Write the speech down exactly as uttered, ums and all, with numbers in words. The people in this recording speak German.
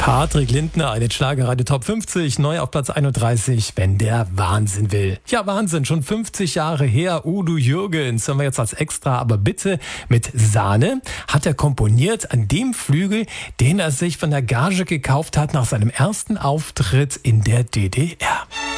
Patrick Lindner, eine Schlagerradio Top fünfzig, neu auf Platz einunddreißig, wenn der Wahnsinn will. Ja, Wahnsinn, schon fünfzig Jahre her, Udo Jürgens, haben wir jetzt als Extra, aber bitte mit Sahne, hat er komponiert an dem Flügel, den er sich von der Gage gekauft hat nach seinem ersten Auftritt in der D D R.